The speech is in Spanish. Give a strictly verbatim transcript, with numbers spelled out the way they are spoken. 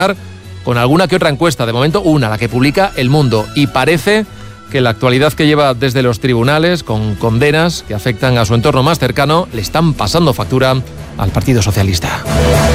con alguna que otra encuesta. De momento, una, la que publica El Mundo. Y parece que la actualidad que lleva desde los tribunales, con condenas que afectan a su entorno más cercano, le están pasando factura al Partido Socialista.